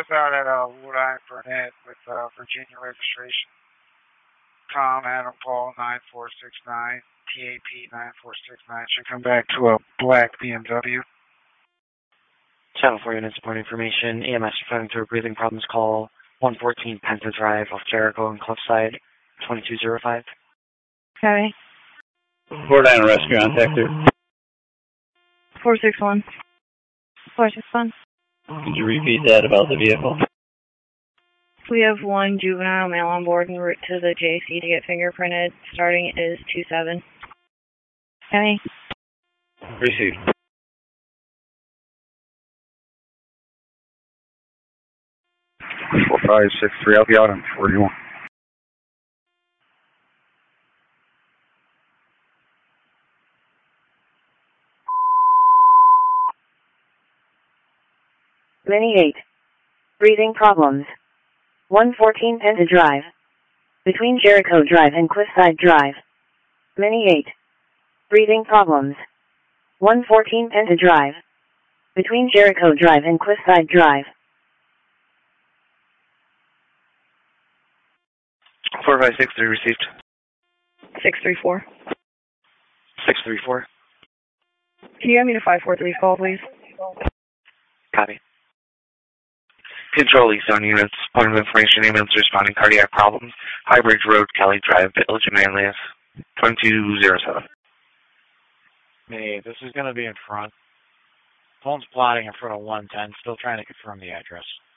us out at Wood Eye Burnett with Virginia registration. Tom Adam Paul 9469, TAP 9469. Should come back to a black BMW. Channel 4 unit support information. EMS referring to a breathing problems call 114 Penta Drive off Jericho and Cliffside 2205. Okay. Fort Island Rescue on Hector. 461. 461. Could you repeat that about the vehicle? We have one juvenile male on board en route to the JC to get fingerprinted. Starting is 27. Okay. Received. Four, 5, 6, 3. I'll be out on 41. Mini 8. Breathing problems. 114 Penta Drive. Between Jericho Drive and Cliffside Drive. Mini 8. Breathing problems. 114 Penta Drive. Between Jericho Drive and Cliffside Drive. 4563 received. 634. 634. Can you get me to 543 call, please? Copy. Control Eastern units. Point of information, ambulance responding, cardiac problems. High Bridge Road, Kelly Drive, Village of Manlius, 2207. Hey, this is going to be in front. Phone's plotting in front of 110, still trying to confirm the address.